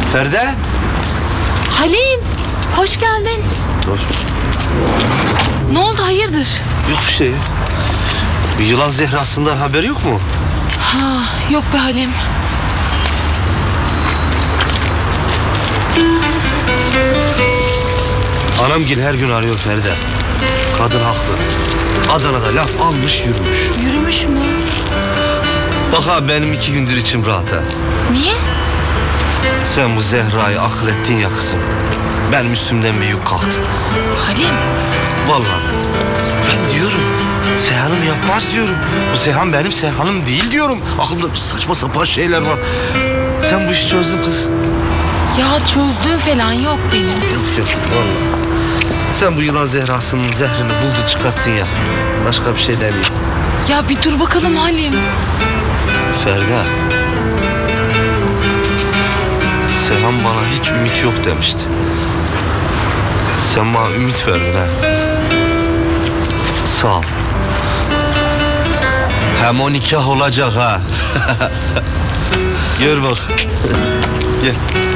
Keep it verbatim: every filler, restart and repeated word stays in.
Feride. Halim, hoş geldin. Hoş. Ne oldu, hayırdır? Yok bir şey. Bir yılan zehrasından haber yok mu? Ha, yok be Halim. Anamgil her gün arıyor Feride. Kadın haklı. Adana'da laf almış yürümüş. Yürümüş mü? Bak abi benim iki gündür içim rahat ha. Niye? Sen bu Zehra'yı akıl ettin ya kızım. Benim üstümden bir yük kalktı. Halim. Vallahi ben diyorum Seyhan'ım yapmaz diyorum. Bu Seyhan benim Seyhan'ım değil diyorum. Aklımda saçma sapan şeyler var. Sen bu işi çözdün kız. Ya çözdüğüm falan yok benim. Yok yok vallahi. Sen bu yılan zehrasının zehrini buldun çıkarttın ya. Başka bir şey demeyeyim. Ya bir dur bakalım Halim. Ferda. Seyhan bana hiç ümit yok demişti. Sen bana ümit verdin ha. Sağ ol. Hem o nikah olacak ha. Gör bak. Gel.